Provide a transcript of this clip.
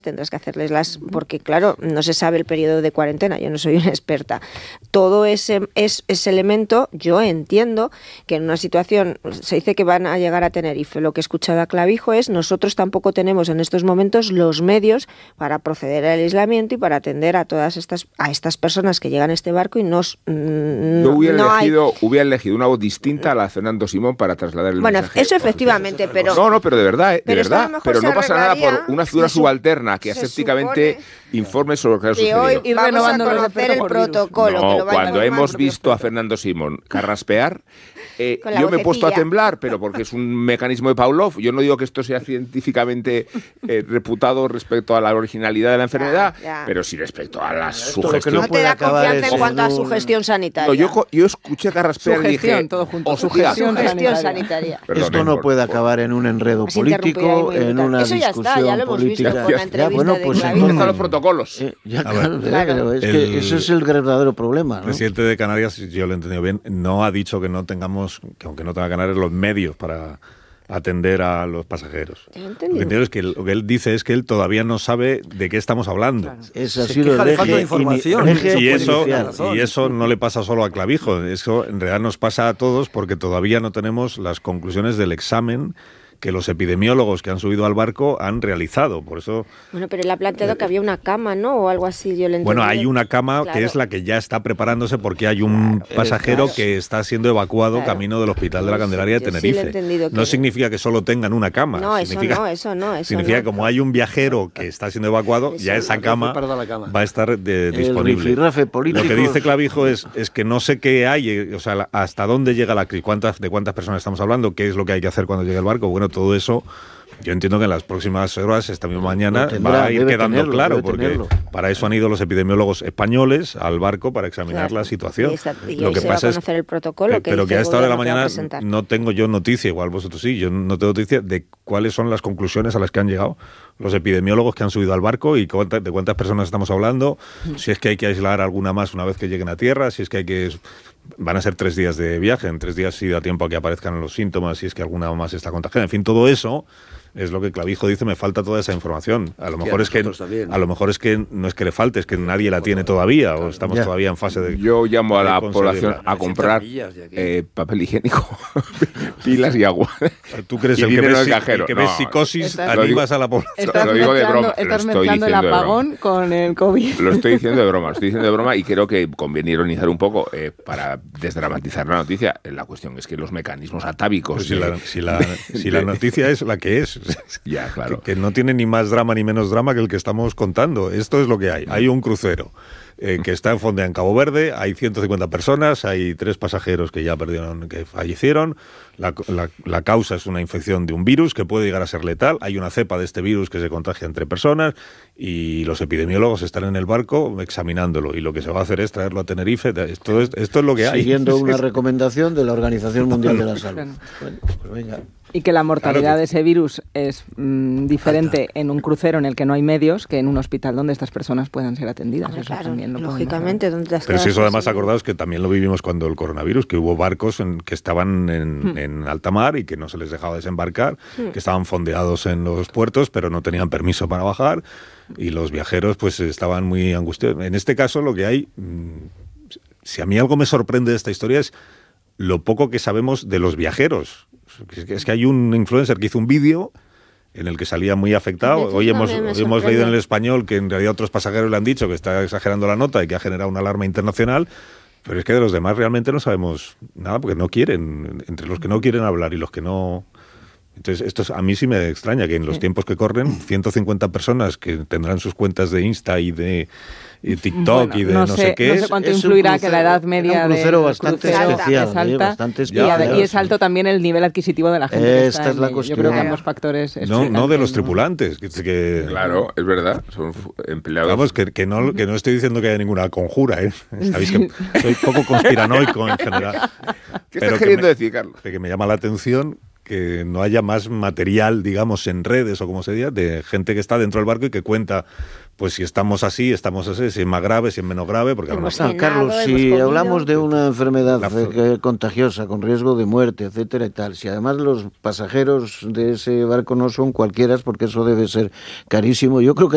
tendrás que hacerles porque claro, no se sabe el periodo de cuarentena, yo no soy una experta. Todo ese elemento, yo entiendo que en una situación, se dice que van a llegar a Tenerife, lo que he escuchado a Clavijo es, nosotros tampoco tenemos en estos momentos los medios para proceder al aislamiento y para atender a todas estas personas que llegan a este barco y Yo hubiera elegido una voz distinta a la de Fernando Simón para trasladar el mensaje. Bueno, eso efectivamente, pero... No, pero de verdad, pero no pasa nada por una figura subalterna que asépticamente informe sobre lo que ha sucedido. Hoy vamos a conocer el protocolo. No, cuando hemos visto a Fernando Simón carraspear, yo me he puesto a temblar, pero porque es un mecanismo de Pavlov. Yo no digo que esto sea científicamente reputado respecto a la originalidad de la enfermedad, pero sí respecto a la sugestión. No te da confianza en cuanto a su gestión sanitaria. No, yo escuché carraspear y dije... Sugestión sanitaria. Esto no puede acabar en un enredo político, en una discusión política. Están los protocolos. Pero es que ese es el verdadero problema, ¿no? El presidente de Canarias, si yo lo he entendido bien, no ha dicho que no tengamos, que aunque no tenga Canarias, los medios para atender a los pasajeros. Lo que entiendo es que lo que él dice es que él todavía no sabe de qué estamos hablando. Claro. Ese ha sido el eje de información. Y eso no le pasa solo a Clavijo, eso en realidad nos pasa a todos porque todavía no tenemos las conclusiones del examen que los epidemiólogos que han subido al barco han realizado, por eso... Bueno, pero él ha planteado que había una cama, ¿no? O algo así, yo le entiendo. Bueno, hay una cama que es la que ya está preparándose porque hay un pasajero que está siendo evacuado camino del Hospital de la Candelaria de Tenerife. No significa que solo tengan una cama. No, eso no. Significa que como hay un viajero que está siendo evacuado, ya esa cama va a estar disponible. Lo que dice Clavijo es que no sé qué hay, o sea, hasta dónde llega la crisis, de cuántas personas estamos hablando, qué es lo que hay que hacer cuando llegue el barco. Bueno, todo eso, yo entiendo que en las próximas horas, esta misma mañana, va a ir quedando claro, porque para eso han ido los epidemiólogos españoles al barco para examinar la situación. Lo que pasa es el protocolo pero que a esta hora de la mañana no tengo yo noticia, igual vosotros sí, yo no tengo noticia de cuáles son las conclusiones a las que han llegado los epidemiólogos que han subido al barco y de cuántas personas estamos hablando, si es que hay que aislar alguna más una vez que lleguen a tierra, si es que hay que... Van a ser 3 días de viaje, en 3 días sí da tiempo a que aparezcan los síntomas, si es que alguna más está contagiada. En fin, todo eso es lo que Clavijo dice, me falta toda esa información. A lo mejor es que no es que le falte, es que nadie la tiene todavía, o estamos todavía en fase de... Yo llamo a la población a comprar papel higiénico, pilas y agua. ¿Tú crees que ves psicosis, animas a la población? Lo digo de broma. Estás mezclando el apagón con el COVID. Lo estoy diciendo de broma y creo que conviene ironizar un poco para desdramatizar la noticia. La cuestión es que los mecanismos atávicos... Si la noticia es la que es, ya, claro. que no tiene ni más drama ni menos drama que el que estamos contando. Esto es lo que hay. Hay un crucero que está en Fondea, en Cabo Verde, hay 150 personas, hay 3 pasajeros que ya fallecieron. La causa es una infección de un virus que puede llegar a ser letal. Hay una cepa de este virus que se contagia entre personas y los epidemiólogos están en el barco examinándolo. Y lo que se va a hacer es traerlo a Tenerife. Esto es lo que hay. Siguiendo una recomendación de la Organización Mundial de la Salud. Bueno, pues venga. Y que la mortalidad de ese virus es diferente en un crucero en el que no hay medios que en un hospital donde estas personas puedan ser atendidas. Eso también lógicamente. Pero si eso además acordaos que también lo vivimos cuando el coronavirus, que hubo barcos que estaban en alta mar y que no se les dejaba desembarcar, que estaban fondeados en los puertos pero no tenían permiso para bajar y los viajeros pues estaban muy angustiados. En este caso lo que hay, si a mí algo me sorprende de esta historia es lo poco que sabemos de los viajeros. Es que hay un influencer que hizo un vídeo en el que salía muy afectado. Hoy hemos leído en El Español que en realidad otros pasajeros le han dicho que está exagerando la nota y que ha generado una alarma internacional, pero es que de los demás realmente no sabemos nada porque no quieren, entre los que no quieren hablar y los que no... Entonces, esto a mí sí me extraña que en los tiempos que corren, 150 personas que tendrán sus cuentas de Insta y de TikTok y de no sé qué. No sé cuánto influirá que la edad media del crucero bastante especial, es alta, y es alto también el nivel adquisitivo de la gente. Esta es la cuestión. Yo creo que ambos factores... No de los tripulantes. Claro, es verdad, son empleados. Vamos, que no estoy diciendo que haya ninguna conjura, ¿eh? Sabéis que soy poco conspiranoico en general. ¿Qué estás queriendo decir, Carlos? Que me llama la atención que no haya más material, digamos, en redes o como se diga, de gente que está dentro del barco y que cuenta, pues si estamos así, si es más grave, si es menos grave, porque Carlos, si hablamos de una enfermedad contagiosa con riesgo de muerte, etcétera y tal, si además los pasajeros de ese barco no son cualquiera, porque eso debe ser carísimo, yo creo que